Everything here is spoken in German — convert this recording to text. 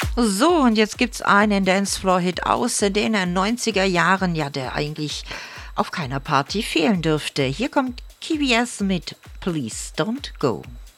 So, und jetzt gibt's einen Dancefloor-Hit aus den 90er Jahren, ja, der eigentlich auf keiner Party fehlen dürfte. Hier kommt KBS mit Please Don't Go.